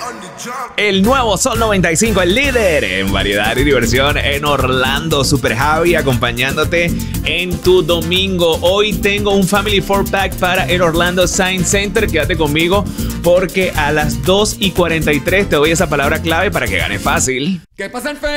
El nuevo Sol 95, el líder en variedad y diversión en Orlando. Super Javi acompañándote en tu domingo. Hoy tengo un Family 4-Pack para el Orlando Science Center. Quédate conmigo porque a las 2:43 te doy esa palabra clave para que ganes fácil. ¿Qué pasa en